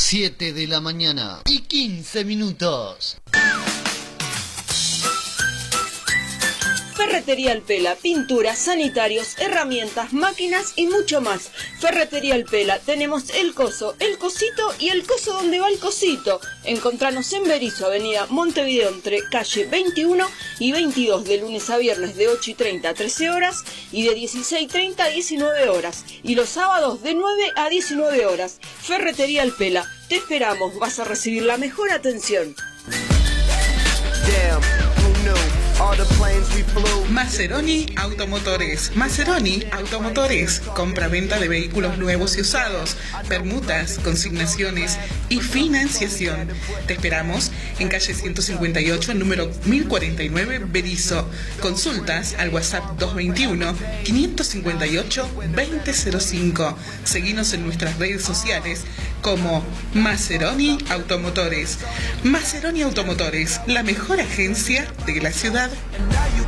7 de la mañana y 15 minutos. Ferretería El Pela, pinturas, sanitarios, herramientas, máquinas y mucho más. Ferretería El Pela, tenemos el coso, el cosito y el coso donde va el cosito. Encontranos en Berisso, avenida Montevideo, entre calle 21 y 22, de lunes a viernes de 8:30 a 13 horas y de 16:30 a 19 horas. Y los sábados de 9 a 19 horas. Ferretería El Pela, te esperamos, vas a recibir la mejor atención. Maseroni Automotores. Maseroni Automotores. Compra-venta de vehículos nuevos y usados, permutas, consignaciones y financiación. Te esperamos en calle 158, número 1049, Berisso. Consultas al WhatsApp 221-558-2005. Seguinos en nuestras redes sociales como Maseroni Automotores. Maseroni Automotores, la mejor agencia de la ciudad.